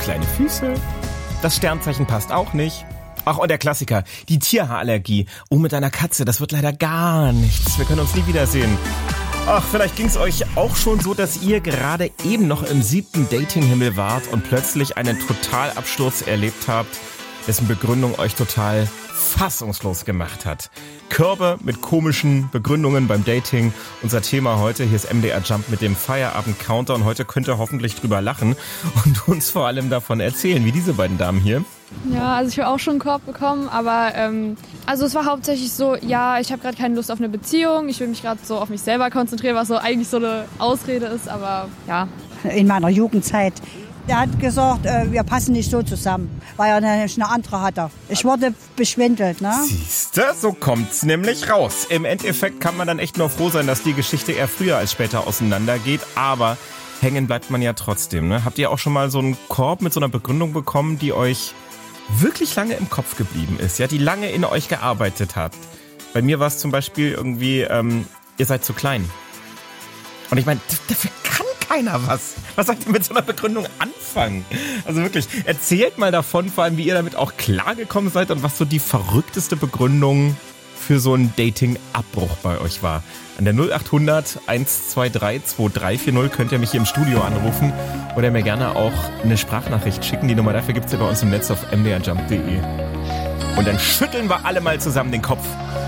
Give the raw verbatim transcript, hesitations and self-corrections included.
kleine Füße. Das Sternzeichen passt auch nicht. Ach, und der Klassiker, die Tierhaarallergie. Oh, mit einer Katze, das wird leider gar nichts. Wir können uns nie wiedersehen. Ach, vielleicht ging's euch auch schon so, dass ihr gerade eben noch im siebten Datinghimmel wart und plötzlich einen Totalabsturz erlebt habt, dessen Begründung euch total fassungslos gemacht hat. Körbe mit komischen Begründungen beim Dating. Unser Thema heute, hier ist M D R Jump mit dem Feierabend-Counter und heute könnt ihr hoffentlich drüber lachen und uns vor allem davon erzählen, wie diese beiden Damen hier. Ja, also ich habe auch schon einen Korb bekommen, aber ähm, also es war hauptsächlich so, ja, ich habe gerade keine Lust auf eine Beziehung, ich will mich gerade so auf mich selber konzentrieren, was so eigentlich so eine Ausrede ist, aber ja. In meiner Jugendzeit. Der hat gesagt, äh, wir passen nicht so zusammen, weil er eine, eine andere hatte. Ich wurde beschwindelt, ne? Siehste, so kommt's nämlich raus. Im Endeffekt kann man dann echt nur froh sein, dass die Geschichte eher früher als später auseinandergeht, aber hängen bleibt man ja trotzdem, ne? Habt ihr auch schon mal so einen Korb mit so einer Begründung bekommen, die euch wirklich lange im Kopf geblieben ist, ja, die lange in euch gearbeitet hat? Bei mir war es zum Beispiel irgendwie, ähm, ihr seid zu klein. Und ich meine, dafür kann keiner was. Was sollt ihr mit so einer Begründung anfangen? Also wirklich, erzählt mal davon, vor allem wie ihr damit auch klargekommen seid und was so die verrückteste Begründung für so einen Dating-Abbruch bei euch war. An der null achthundert eins zwei drei zwei drei vier null könnt ihr mich hier im Studio anrufen oder mir gerne auch eine Sprachnachricht schicken. Die Nummer dafür gibt's ja bei uns im Netz auf m d r jump punkt d e. Und dann schütteln wir alle mal zusammen den Kopf